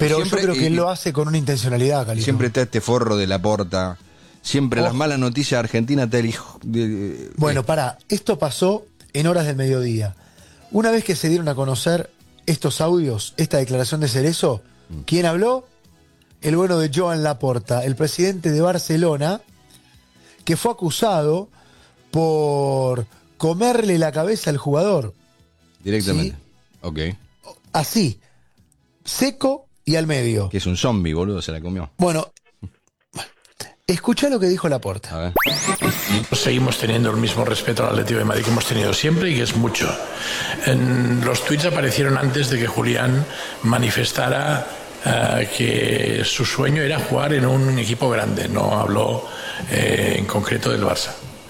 Pero siempre, yo creo que él lo hace con una intencionalidad, Calito. Siempre está este forro de Laporta. Siempre las malas noticias de Argentina está el hijo. Bueno, pará, esto pasó en horas del mediodía. Una vez que se dieron a conocer estos audios, esta declaración de Cerezo, ¿quién habló? El bueno de Joan Laporta, el presidente de Barcelona, que fue acusado por comerle la cabeza al jugador. Directamente. ¿Sí? Ok. Así, seco y al medio. Que es un zombie, boludo, se la comió. Bueno, escuchá lo que dijo Laporta. A ver. Seguimos teniendo el mismo respeto al Atlético de Madrid que hemos tenido siempre y que es mucho. Los tuits aparecieron antes de que Julián manifestara que su sueño era jugar en un equipo grande. No habló en concreto del Barça.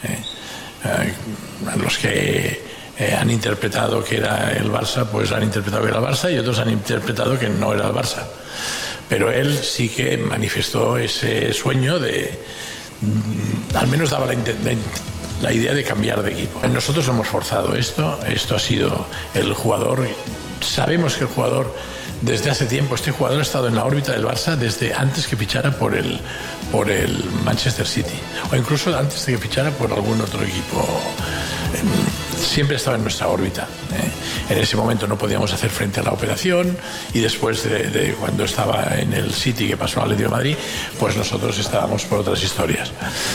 Los que han interpretado que era el Barça, pues han interpretado que era el Barça, y otros han interpretado que no era el Barça. Pero él sí que manifestó ese sueño de... al menos daba la idea de cambiar de equipo. Nosotros hemos forzado esto ha sido el jugador. Sabemos que el jugador, desde hace tiempo, este jugador ha estado en la órbita del Barça desde antes que fichara por el Manchester City, o incluso antes de que fichara por algún otro equipo. Siempre estaba en nuestra órbita. En ese momento no podíamos hacer frente a la operación, y después de cuando estaba en el City, que pasó al Atlético de Madrid, pues nosotros estábamos por otras historias.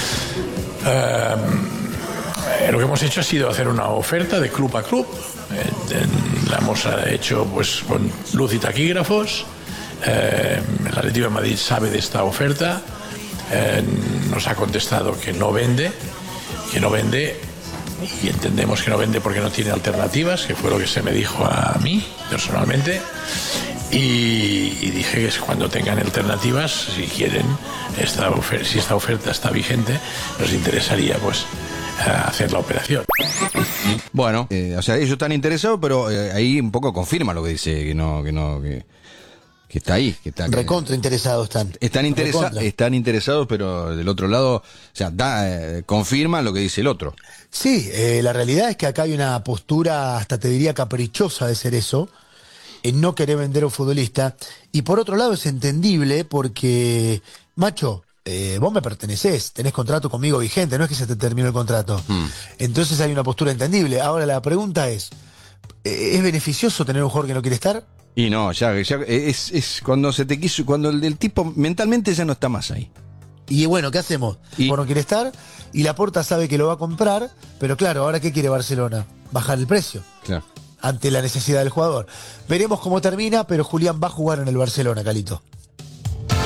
Lo que hemos hecho ha sido hacer una oferta de club a club. La hemos hecho pues con luz y taquígrafos. El Atlético de Madrid sabe de esta oferta. Nos ha contestado que no vende, y entendemos que no vende porque no tiene alternativas, que fue lo que se me dijo a mí personalmente, y dije que cuando tengan alternativas, si quieren, si esta oferta está vigente, nos interesaría pues hacer la operación. Bueno, o sea, ellos están interesados, pero ahí un poco confirma lo que dice, que está ahí. Recontra interesados están. Están interesados, pero del otro lado, o sea, confirma lo que dice el otro. Sí, la realidad es que acá hay una postura, hasta te diría caprichosa de Cerezo, en no querer vender a un futbolista. Y por otro lado es entendible porque, macho, vos me pertenecés, tenés contrato conmigo vigente, no es que se te terminó el contrato. Entonces hay una postura entendible. Ahora la pregunta ¿es beneficioso tener un jugador que no quiere estar? Y no, ya es cuando se te quiso, cuando el tipo mentalmente ya no está más ahí. Y bueno, ¿qué hacemos? No quiere estar, y Laporta sabe que lo va a comprar, pero claro, ¿ahora qué quiere Barcelona? Bajar el precio. Claro. Ante la necesidad del jugador. Veremos cómo termina, pero Julián va a jugar en el Barcelona, Calito.